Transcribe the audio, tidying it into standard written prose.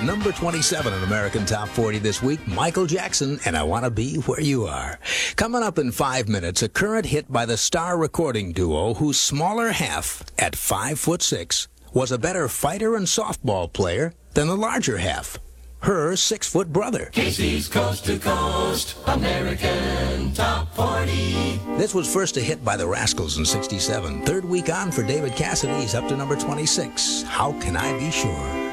Number 27 in American Top 40 this week, Michael Jackson, and I Want to Be Where You Are. Coming up in 5 minutes, a current hit by the star recording duo whose smaller half, at 5'6", was a better fighter and softball player than the larger half, her 6-foot brother. Casey's Coast to Coast, American Top 40. This was first a hit by the Rascals in 67. Third week on for David Cassidy, he's up to number 26. How Can I Be Sure?